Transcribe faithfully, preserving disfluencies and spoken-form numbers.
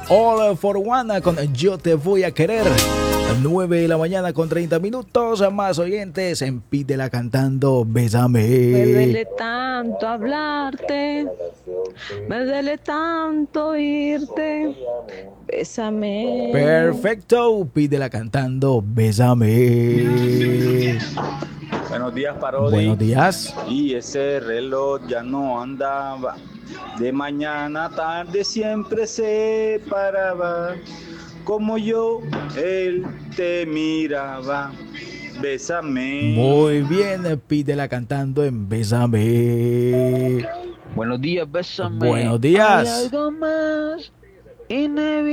All for One con Yo Te Voy a Querer. nueve de la mañana con treinta minutos. Más oyentes en Pídela Cantando Bésame. Me duele tanto hablarte, me duele tanto oírte. Bésame. Perfecto, Pídela Cantando Bésame. Buenos días, Parodi. Buenos días. Y ese reloj ya no andaba. De mañana a tarde siempre se paraba. Como yo, él te miraba. Bésame. Muy bien, Pídela Cantando en Bésame. Buenos días, bésame. Buenos días. Hay algo más inevitable.